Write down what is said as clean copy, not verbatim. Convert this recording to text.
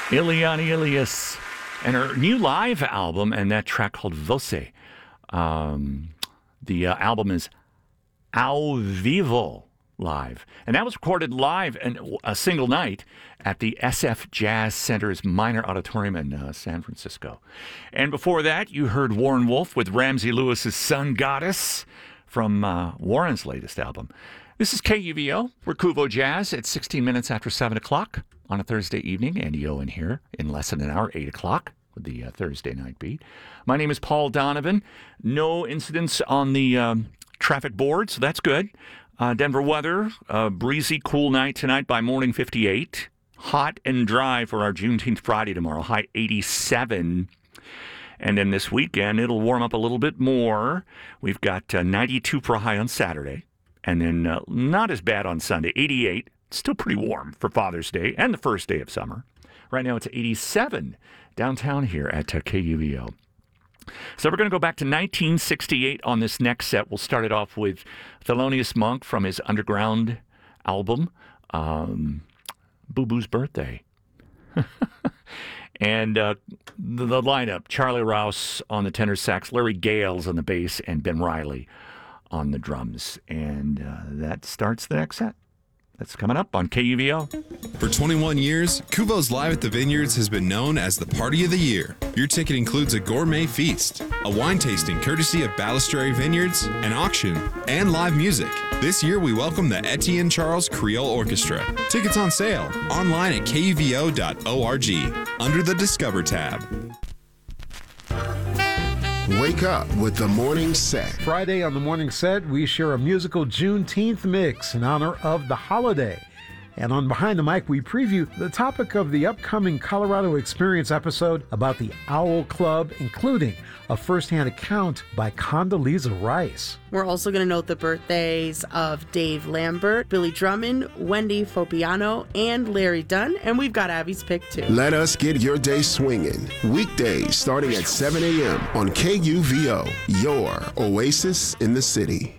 Ileana Elias and her new live album and that track called Voce. The album is Ao Vivo Live. And that was recorded live in a single night at the SF Jazz Center's Minor Auditorium in San Francisco. And before that, you heard Warren Wolf with Ramsey Lewis's Sun Goddess from Warren's latest album. This is KUVO. We're Kuvo Jazz at 16 minutes after 7 o'clock on a Thursday evening. Andy Owen here in less than an hour, 8 o'clock with the Thursday night beat. My name is Paul Donovan. No incidents on the traffic board, so that's good. Denver weather, breezy, cool night tonight by morning 58. Hot and dry for our Juneteenth Friday tomorrow, high 87. And then this weekend, it'll warm up a little bit more. We've got 92 for a high on Saturday. And then not as bad on Sunday, 88. Still pretty warm for Father's Day and the first day of summer. Right now it's 87 downtown here at KUVO. So we're going to go back to 1968 on this next set. We'll start it off with Thelonious Monk from his Underground album, Boo Boo's Birthday. And the lineup, Charlie Rouse on the tenor sax, Larry Gales on the bass, and Ben Riley on the drums. And that starts the next set. That's coming up on KUVO. For 21 years, Kuvo's Live at the Vineyards has been known as the Party of the Year. Your ticket includes a gourmet feast, a wine tasting courtesy of Balistrary Vineyards, an auction, and live music. This year, we welcome the Etienne Charles Creole Orchestra. Tickets on sale online at kuvo.org under the Discover tab. Wake up with the Morning Set. Friday on the Morning Set, we share a musical Juneteenth mix in honor of the holiday. And on Behind the Mic, we preview the topic of the upcoming Colorado Experience episode about the Owl Club, including a first-hand account by Condoleezza Rice. We're also going to note the birthdays of Dave Lambert, Billy Drummond, Wendy Fopiano, and Larry Dunn. And we've got Abby's pick, too. Let us get your day swinging. Weekdays starting at 7 a.m. on KUVO, your oasis in the city.